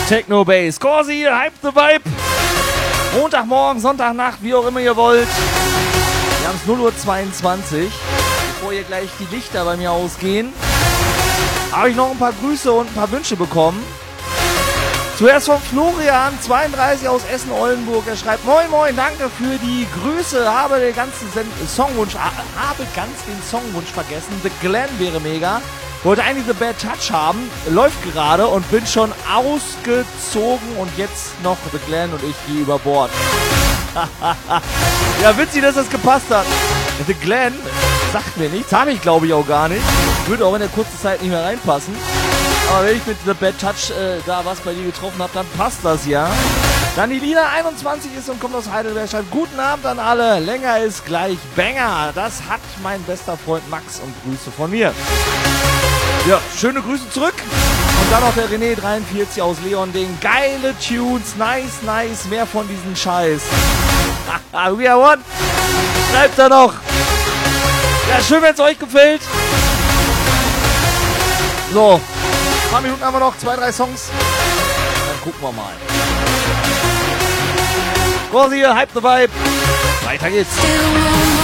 Techno Bass. Corsi, hype the vibe. Montagmorgen, Sonntagnacht, wie auch immer ihr wollt. Wir haben es 0:22 Uhr. Bevor hier gleich die Lichter bei mir ausgehen, habe ich noch ein paar Grüße und ein paar Wünsche bekommen. Zuerst von Florian, 32 aus Essen-Oldenburg. Er schreibt: Moin Moin, danke für die Grüße. Habe ganz den Songwunsch vergessen. The Glen wäre mega. Wollte eigentlich The Bad Touch haben. Läuft gerade und bin schon ausgezogen. Und jetzt noch The Glen und ich gehe über Bord. Ja, witzig, dass das gepasst hat. The Glen sagt mir nichts. Habe ich, glaube ich, auch gar nicht. Würde auch in der kurzen Zeit nicht mehr reinpassen. Aber wenn ich mit The Bad Touch da was bei dir getroffen habe, dann passt das ja. Dann die Lina 21 ist und kommt aus Heidelberg. Schreibt: Guten Abend an alle. Länger ist gleich Banger. Das hat mein bester Freund Max und Grüße von mir. Ja, schöne Grüße zurück. Und dann noch der René 43 aus Leonding. Geile Tunes. Nice, nice. Mehr von diesem Scheiß. We are one. Schreibt da noch. Ja, schön, wenn es euch gefällt. So. Ein paar Minuten haben wir noch, 2, 3 Songs. Dann gucken wir mal. Corsi, hype the vibe. Weiter geht's.